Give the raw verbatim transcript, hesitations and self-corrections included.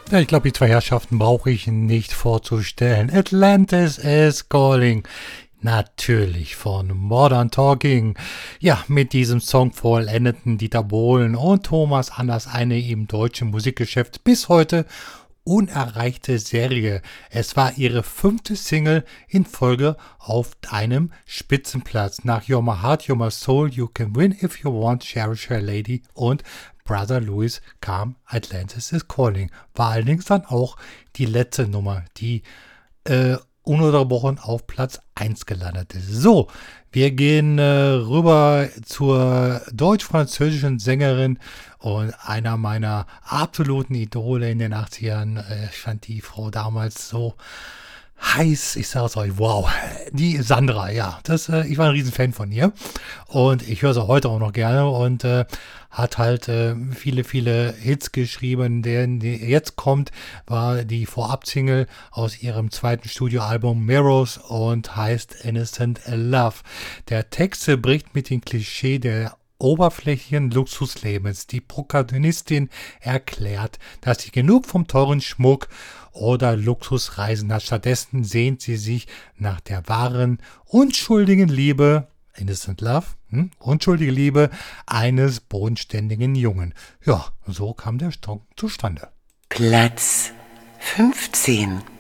Ja, ich glaube, die zwei Herrschaften brauche ich nicht vorzustellen. Atlantis is Calling. Natürlich von Modern Talking. Ja, mit diesem Song vollendeten Dieter Bohlen und Thomas Anders eine im deutschen Musikgeschäft bis heute unerreichte Serie. Es war ihre fünfte Single in Folge auf einem Spitzenplatz. Nach You're My Heart, You're My Soul, You Can Win If You Want, Cherish Your Lady und Brother Louis kam Atlantis is Calling. War allerdings dann auch die letzte Nummer, die äh, ununterbrochen auf Platz eins gelandet ist. So, wir gehen äh, rüber zur deutsch-französischen Sängerin und einer meiner absoluten Idole in den achtzigern. Äh, ich fand die Frau damals so heiß, ich sag's euch, wow. Die Sandra, ja, das, äh, ich war ein Riesenfan von ihr und ich höre sie heute auch noch gerne und äh, hat halt äh, viele, viele Hits geschrieben. Der, der jetzt kommt, war die Vorab-Single aus ihrem zweiten Studioalbum Mirrors und heißt Innocent Love. Der Text bricht mit dem Klischee der oberflächlichen Luxuslebens. Die Protagonistin erklärt, dass sie genug vom teuren Schmuck oder Luxusreisen hat. Stattdessen sehnt sie sich nach der wahren, unschuldigen Liebe, Innocent Love, hm? unschuldige Liebe eines bodenständigen Jungen. Ja, so kam der Song zustande. Platz fünfzehn.